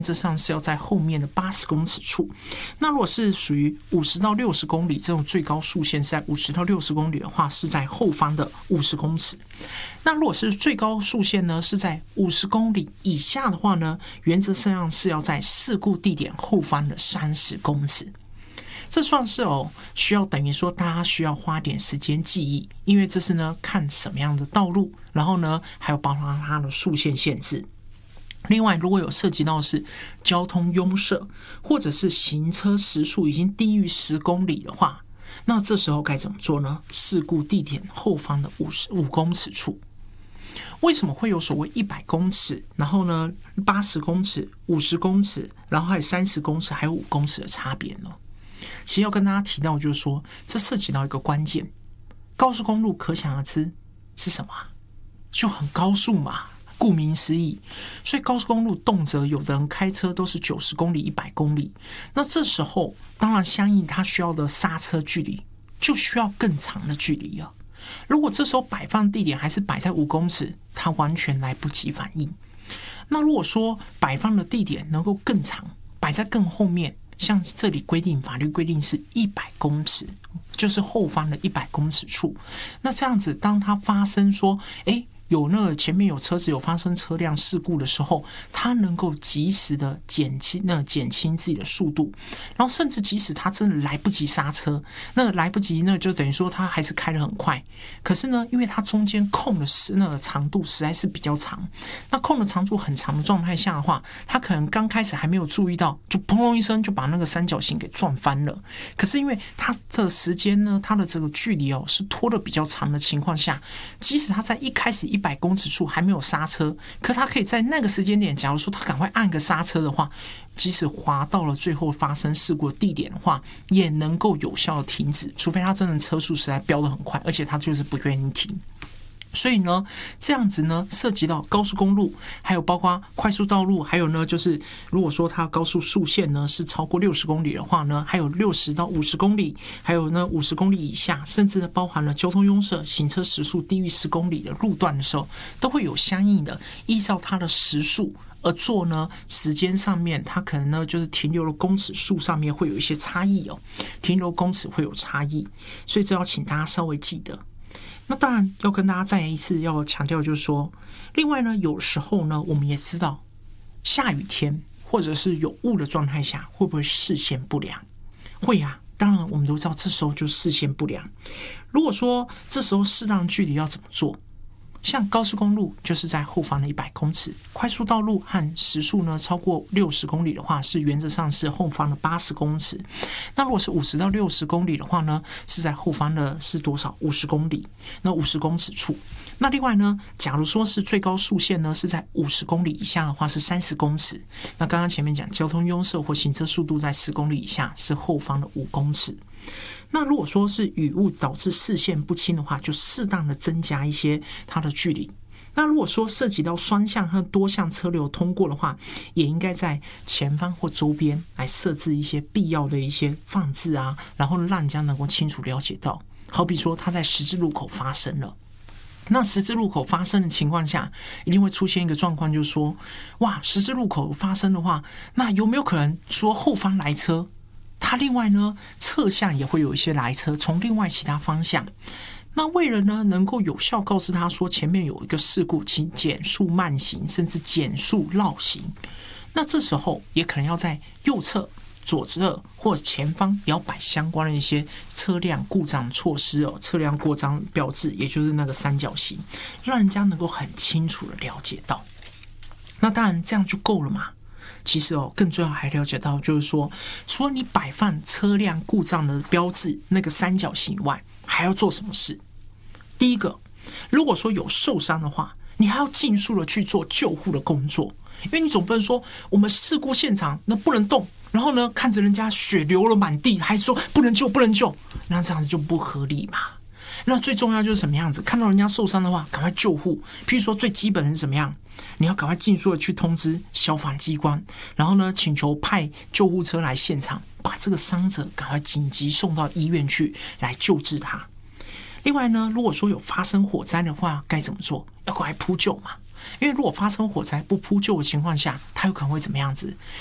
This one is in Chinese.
这上是要在后面的80公尺处。那如果是属于50到60公里这种最高速限是在50到60公里的话，是在后方的50公尺。那如果是最高速限呢是在50公里以下的话呢，原则上是要在事故地点后方的30公尺。这算是需要等于说大家需要花点时间记忆，因为这是呢看什么样的道路，然后呢还有包括它的速限限制。另外，如果有涉及到是交通拥塞，或者是行车时速已经低于10公里的话，那这时候该怎么做呢？事故地点后方的55公尺处。为什么会有所谓100公尺，然后呢80公尺、50公尺，然后还有30公尺，还有5公尺的差别呢？其实要跟大家提到，就是说这涉及到一个关键，高速公路可想而知是什么？就很高速嘛。顾名思义，所以高速公路动辄有的人开车都是90公里、100公里，那这时候当然相应他需要的刹车距离就需要更长的距离了。如果这时候摆放地点还是摆在5公尺，他完全来不及反应。那如果说摆放的地点能够更长，摆在更后面，像这里法律规定是100公尺，就是后方的100公尺处。那这样子，当它发生说，有那个前面有车子有发生车辆事故的时候，它能够及时的减轻自己的速度，然后甚至即使它真的来不及刹车，那来不及呢，就等于说它还是开得很快。可是呢，因为它中间空的那个长度实在是比较长，那空的长度很长的状态下的话，它可能刚开始还没有注意到，就砰隆一声就把那个三角形给撞翻了。可是因为它的时间呢，它的这个距离是拖得比较长的情况下，即使它在一开始100公尺处还没有刹车，可他可以在那个时间点，假如说他赶快按个刹车的话，即使滑到了最后发生事故的地点的话，也能够有效的停止，除非他真的车速实在飙得很快，而且他就是不愿意停。所以呢，这样子呢，涉及到高速公路，还有包括快速道路，还有呢，就是如果说它高速速限呢是超过60公里的话呢，还有60到50公里，还有呢50公里以下，甚至呢包含了交通拥塞、行车时速低于10公里的路段的时候，都会有相应的依照它的时速而做呢，时间上面它可能呢就是停留的公尺数上面会有一些差异停留公尺会有差异，所以这要请大家稍微记得。那当然要跟大家再一次要强调，就是说，另外呢，有时候呢，我们也知道下雨天或者是有雾的状态下，会不会视线不良？会啊，当然我们都知道，这时候就视线不良。如果说这时候适当距离要怎么做？像高速公路就是在后方的100公尺，快速道路和时速呢超过60公里的话，是原则上是后方的80公尺。那如果是50到60公里的话呢，是在后方的是多少？50公里，那50公尺处。那另外呢，假如说是最高速限呢是在50公里以下的话是30公尺。那刚刚前面讲交通拥塞或行车速度在10公里以下是后方的5公尺。那如果说是雨雾导致视线不清的话，就适当的增加一些它的距离。那如果说涉及到双向和多向车流通过的话，也应该在前方或周边来设置一些必要的一些放置啊，然后让人家能够清楚了解到。好比说它在十字路口发生了，那十字路口发生的情况下，一定会出现一个状况，就是说，哇，十字路口发生的话，那有没有可能说后方来车？它另外呢，侧向也会有一些来车从另外其他方向。那为了呢，能够有效告知他说前面有一个事故，请减速慢行，甚至减速绕行。那这时候也可能要在右侧、左侧或前方也要摆相关的一些车辆故障措施车辆过障标志，也就是那个三角形，让人家能够很清楚的了解到。那当然这样就够了嘛。其实更重要还了解到，就是说，除了你摆放车辆故障的标志那个三角形外，还要做什么事？第一个，如果说有受伤的话，你还要尽速的去做救护的工作，因为你总不能说我们事故现场那不能动，然后呢看着人家血流了满地，还说不能救不能救，那这样子就不合理嘛。那最重要就是什么样子？看到人家受伤的话，赶快救护。譬如说最基本的是怎么样？你要赶快尽速的去通知消防机关，然后呢，请求派救护车来现场，把这个伤者赶快紧急送到医院去来救治他。另外呢，如果说有发生火灾的话，该怎么做？要赶快扑救嘛。 因为如果发生火灾不扑救的情况下，它有可能会怎么样子？